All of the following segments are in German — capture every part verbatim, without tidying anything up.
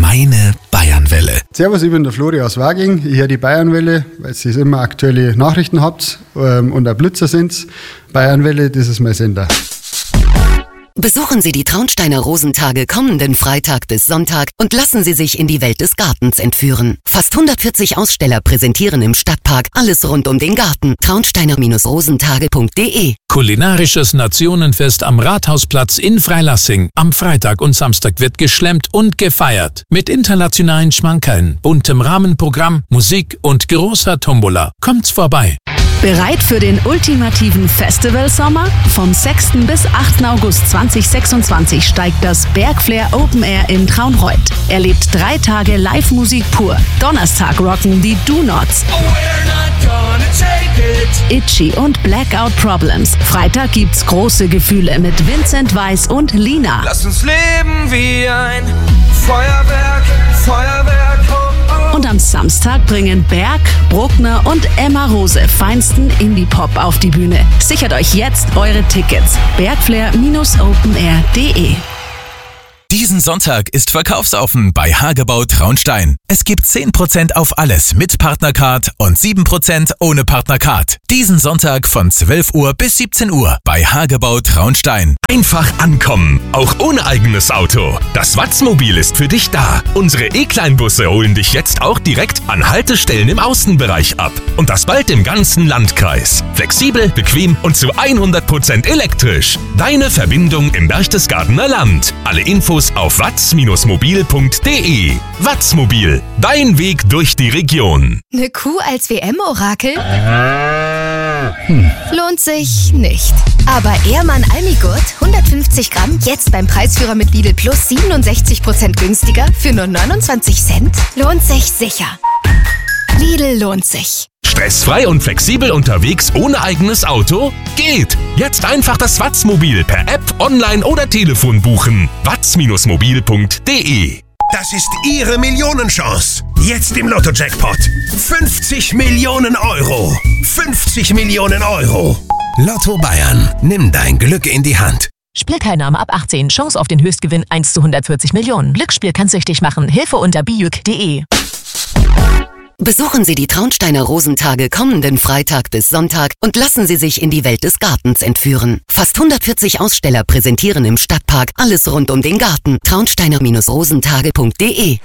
Meine Bayernwelle. Servus, ich bin der Flori aus Waging. Ich höre die Bayernwelle, weil ihr immer aktuelle Nachrichten habt ähm, und auch Blitzer sind. Bayernwelle, das ist mein Sender. Besuchen Sie die Traunsteiner Rosentage kommenden Freitag bis Sonntag und lassen Sie sich in die Welt des Gartens entführen. Fast hundertvierzig Aussteller präsentieren im Stadtpark alles rund um den Garten. traunsteiner rosentage punkt de. Kulinarisches Nationenfest am Rathausplatz in Freilassing. Am Freitag und Samstag wird geschlemmt und gefeiert. Mit internationalen Schmankerln, buntem Rahmenprogramm, Musik und großer Tombola. Kommt's vorbei. Bereit für den ultimativen Festivalsommer? Vom sechsten bis achten August zweitausendsechsundzwanzig steigt das Bergflair Open Air in Traunreut. Erlebt drei Tage Live-Musik pur. Donnerstag rocken die Do Nots, Itchy und Blackout Problems. Freitag gibt's große Gefühle mit Vincent Weiss und Lina. Lass uns leben wie ein Feuerwerk, Feuerwerk. Oh, oh. Und am Samstag bringen Berg, Bruckner und Emma Rose feinsten Indie-Pop auf die Bühne. Sichert euch jetzt eure Tickets. bergflair open air punkt de. Diesen Sonntag ist Verkaufsoffen bei Hagebau Traunstein. Es gibt zehn Prozent auf alles mit Partnercard und sieben Prozent ohne Partnercard. Diesen Sonntag von zwölf Uhr bis siebzehn Uhr bei Hagebau Traunstein. Einfach ankommen, auch ohne eigenes Auto. Das Watzmobil ist für dich da. Unsere E-Kleinbusse holen dich jetzt auch direkt an Haltestellen im Außenbereich ab. Und das bald im ganzen Landkreis. Flexibel, bequem und zu hundert Prozent elektrisch. Deine Verbindung im Berchtesgadener Land. Alle Infos auf watz mobil punkt de. Watzmobil, dein Weg durch die Region. Eine Kuh als W M-Orakel? Hm. Lohnt sich nicht. Aber Ehrmann Almigurt, hundertfünfzig Gramm, jetzt beim Preisführer mit Lidl Plus siebenundsechzig Prozent günstiger für nur neunundzwanzig Cent? Lohnt sich sicher. Lidl lohnt sich. Stressfrei und flexibel unterwegs ohne eigenes Auto? Geht! Jetzt einfach das Watzmobil per App, online oder Telefon buchen. watz mobil punkt de. Das ist Ihre Millionenchance. Jetzt im Lotto-Jackpot. fünfzig Millionen Euro. fünfzig Millionen Euro. Lotto Bayern. Nimm dein Glück in die Hand. Spielteilnahme ab achtzehn. Chance auf den Höchstgewinn eins zu hundertvierzig Millionen. Glücksspiel kann süchtig machen. Hilfe unter bijuk punkt de. Besuchen Sie die Traunsteiner Rosentage kommenden Freitag bis Sonntag und lassen Sie sich in die Welt des Gartens entführen. Fast hundertvierzig Aussteller präsentieren im Stadtpark alles rund um den Garten. traunsteiner rosentage punkt de.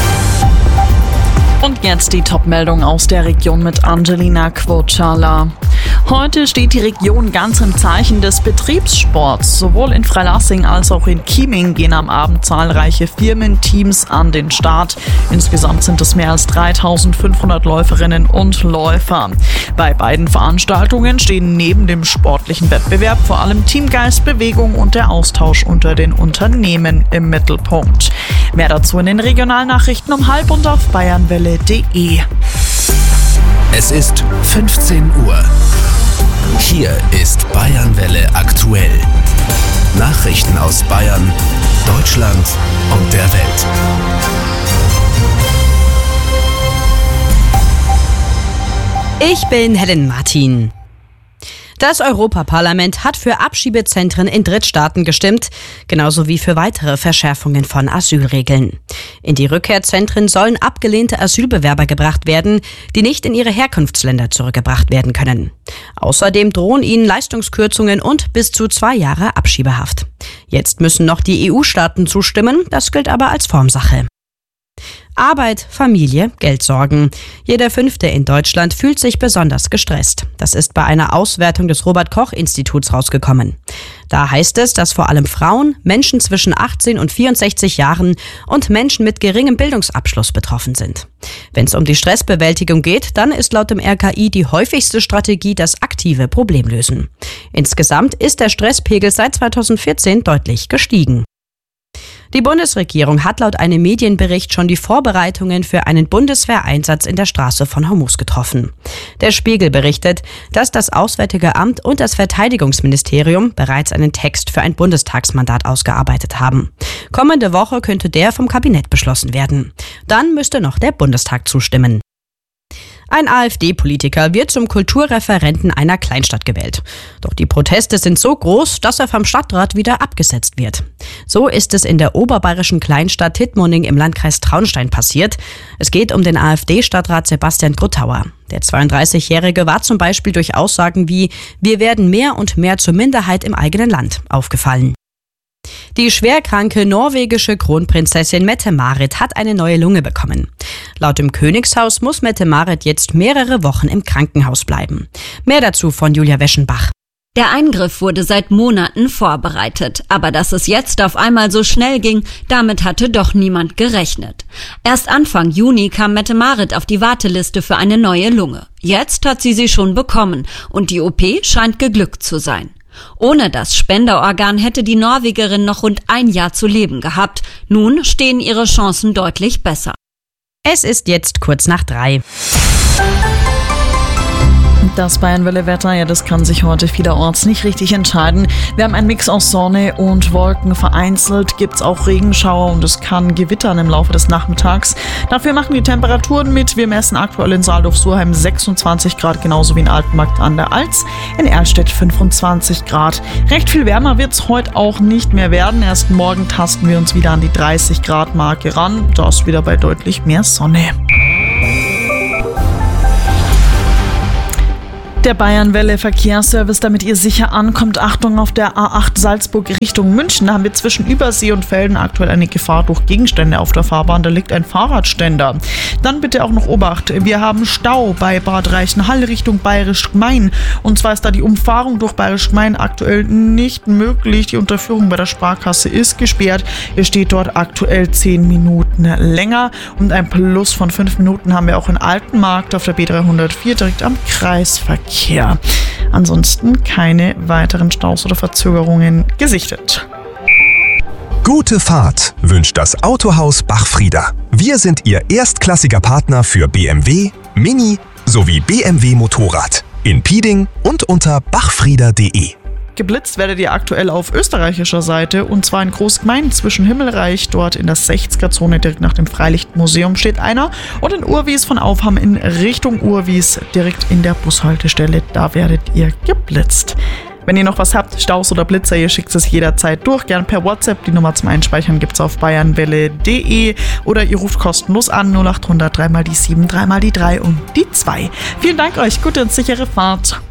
Und jetzt die Top-Meldung aus der Region mit Angelina Quocala. Heute steht die Region ganz im Zeichen des Betriebssports. Sowohl in Freilassing als auch in Chieming gehen am Abend zahlreiche Firmenteams an den Start. Insgesamt sind es mehr als dreitausendfünfhundert Läuferinnen und Läufer. Bei beiden Veranstaltungen stehen neben dem sportlichen Wettbewerb vor allem Teamgeist, Bewegung und der Austausch unter den Unternehmen im Mittelpunkt. Mehr dazu in den Regionalnachrichten um halb und auf bayernwelle punkt de. Es ist fünfzehn Uhr. Hier ist Bayernwelle aktuell. Nachrichten aus Bayern, Deutschland und der Welt. Ich bin Helen Martin. Das Europaparlament hat für Abschiebezentren in Drittstaaten gestimmt, genauso wie für weitere Verschärfungen von Asylregeln. In die Rückkehrzentren sollen abgelehnte Asylbewerber gebracht werden, die nicht in ihre Herkunftsländer zurückgebracht werden können. Außerdem drohen ihnen Leistungskürzungen und bis zu zwei Jahre Abschiebehaft. Jetzt müssen noch die E U-Staaten zustimmen, das gilt aber als Formsache. Arbeit, Familie, Geldsorgen. Jeder Fünfte in Deutschland fühlt sich besonders gestresst. Das ist bei einer Auswertung des Robert-Koch-Instituts rausgekommen. Da heißt es, dass vor allem Frauen, Menschen zwischen achtzehn und vierundsechzig Jahren und Menschen mit geringem Bildungsabschluss betroffen sind. Wenn es um die Stressbewältigung geht, dann ist laut dem R K I die häufigste Strategie das aktive Problemlösen. Insgesamt ist der Stresspegel seit zweitausendvierzehn deutlich gestiegen. Die Bundesregierung hat laut einem Medienbericht schon die Vorbereitungen für einen Bundeswehreinsatz in der Straße von Hormuz getroffen. Der Spiegel berichtet, dass das Auswärtige Amt und das Verteidigungsministerium bereits einen Text für ein Bundestagsmandat ausgearbeitet haben. Kommende Woche könnte der vom Kabinett beschlossen werden. Dann müsste noch der Bundestag zustimmen. Ein AfD-Politiker wird zum Kulturreferenten einer Kleinstadt gewählt. Doch die Proteste sind so groß, dass er vom Stadtrat wieder abgesetzt wird. So ist es in der oberbayerischen Kleinstadt Tittmoning im Landkreis Traunstein passiert. Es geht um den AfD-Stadtrat Sebastian Gruttauer. Der zweiunddreißigjährige war zum Beispiel durch Aussagen wie „Wir werden mehr und mehr zur Minderheit im eigenen Land" aufgefallen. Die schwerkranke norwegische Kronprinzessin Mette-Marit hat eine neue Lunge bekommen. Laut dem Königshaus muss Mette-Marit jetzt mehrere Wochen im Krankenhaus bleiben. Mehr dazu von Julia Weschenbach. Der Eingriff wurde seit Monaten vorbereitet, aber dass es jetzt auf einmal so schnell ging, damit hatte doch niemand gerechnet. Erst Anfang Juni kam Mette-Marit auf die Warteliste für eine neue Lunge. Jetzt hat sie sie schon bekommen und die O P scheint geglückt zu sein. Ohne das Spenderorgan hätte die Norwegerin noch rund ein Jahr zu leben gehabt. Nun stehen ihre Chancen deutlich besser. Es ist jetzt kurz nach drei. Das Bayernwelle-Wetter, ja, das kann sich heute vielerorts nicht richtig entscheiden. Wir haben einen Mix aus Sonne und Wolken. Vereinzelt gibt es auch Regenschauer und es kann gewittern im Laufe des Nachmittags. Dafür machen die Temperaturen mit. Wir messen aktuell in Saaldorf-Surheim sechsundzwanzig Grad, genauso wie in Altenmarkt an der Alz. In Erlstedt fünfundzwanzig Grad. Recht viel wärmer wird es heute auch nicht mehr werden. Erst morgen tasten wir uns wieder an die dreißig Grad Marke ran. Das wieder bei deutlich mehr Sonne. Der Bayernwelle Verkehrsservice, damit ihr sicher ankommt. Achtung, auf der A acht Salzburg Richtung München. Da haben wir zwischen Übersee und Velden aktuell eine Gefahr durch Gegenstände auf der Fahrbahn. Da liegt ein Fahrradständer. Dann bitte auch noch Obacht. Wir haben Stau bei Bad Reichenhall Richtung Bayerisch Gmein. Und zwar ist da die Umfahrung durch Bayerisch Gmein aktuell nicht möglich. Die Unterführung bei der Sparkasse ist gesperrt. Ihr steht dort aktuell zehn Minuten länger. Und ein Plus von fünf Minuten haben wir auch in Altenmarkt auf der B dreihundertvier direkt am Kreisverkehr. Ansonsten keine weiteren Staus oder Verzögerungen gesichtet. Gute Fahrt wünscht das Autohaus Bachfrieder. Wir sind Ihr erstklassiger Partner für B M W, Mini sowie B M W Motorrad in Pieding und unter bachfrieder punkt de. Geblitzt werdet ihr aktuell auf österreichischer Seite und zwar in Großgmein zwischen Himmelreich, dort in der sechziger-Zone direkt nach dem Freilichtmuseum steht einer, und in Urwies von Aufham in Richtung Urwies direkt in der Bushaltestelle, da werdet ihr geblitzt. Wenn ihr noch was habt, Staus oder Blitzer, ihr schickt es jederzeit durch, gern per WhatsApp. Die Nummer zum Einspeichern gibt's auf bayernwelle punkt de oder ihr ruft kostenlos an null acht hundert drei mal die sieben, drei mal die drei und die zwei. Vielen Dank euch, gute und sichere Fahrt.